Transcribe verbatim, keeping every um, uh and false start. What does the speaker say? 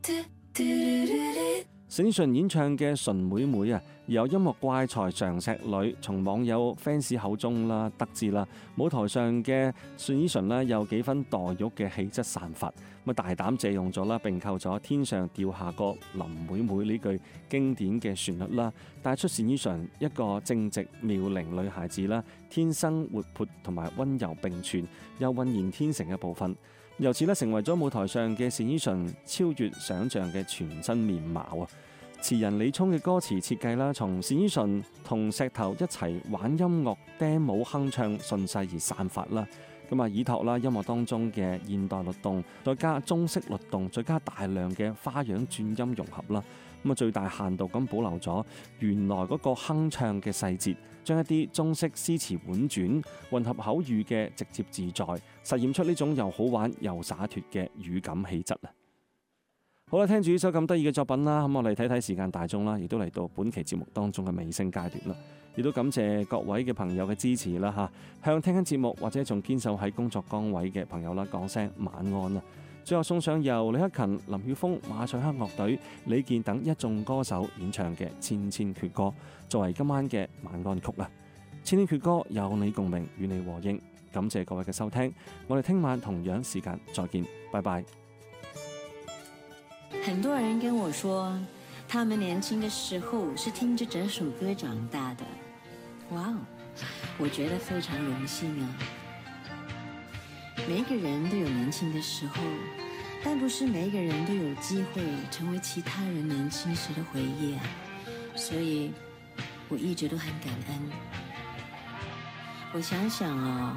陳奕迅演唱嘅《純妹妹》啊，由音樂怪才常石磊從網友 fans 口中啦得知啦，舞台上嘅陳奕迅咧有幾分黛玉嘅氣質散發，咁大膽借用咗啦，並扣咗天上掉下個林妹妹呢句經典嘅旋律啦，帶出陳奕迅一個正直妙齡女孩子啦，天生活潑同埋溫柔並存，又渾然天成嘅部分。由此咧，成為咗舞台上嘅陳奕迅超越想像嘅全新面貌啊！詞人李聰嘅歌詞設計啦，從陳奕迅同石頭一齊玩音樂、釘舞、哼唱，順勢而散發啦。咁啊，依託啦音樂當中嘅現代律動，再加中式律動，再加大量嘅花樣轉音融合啦。咁啊，最大限度咁保留咗原來嗰個哼唱嘅細節，將一啲中式詩詞婉轉、混合口語嘅直接自在，實驗出呢種又好玩又灑脫嘅語感氣質啊！好啦，聽住呢首咁得意嘅作品啦，咁我哋睇睇時間大鐘啦，亦都嚟到本期節目當中嘅尾聲階段啦，亦都感謝各位嘅朋友嘅支持啦嚇，向聽緊節目或者仲堅守喺工作崗位嘅朋友啦講聲晚安啦。最後送上由李克勤、林曉峰、馬賽克樂隊、李健等一眾歌手演唱嘅《千千闕歌》，作為今晚嘅晚安曲啊！《千千闕歌》有你共鳴，與你和應。感謝各位嘅收聽，我哋聽晚同樣時間再見，拜拜。 很多人跟我說，他們年輕的時候是聽着這首歌長大的。哇哦，我覺得非常榮幸啊！每一個人都有年輕的時候，但不是每一個人都有機會成為其他人年輕時的回憶啊。所以我一直都很感恩。我想想啊。